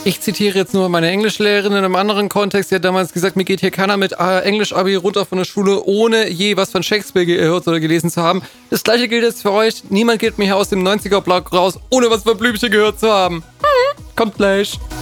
Ich zitiere jetzt nur meine Englischlehrerin in einem anderen Kontext. Die hat damals gesagt, mir geht hier keiner mit Englisch-Abi runter von der Schule, ohne je was von Shakespeare gehört oder gelesen zu haben. Das gleiche gilt jetzt für euch. Niemand geht mir hier aus dem 90er-Block raus, ohne was von Blümchen gehört zu haben. Kommt gleich.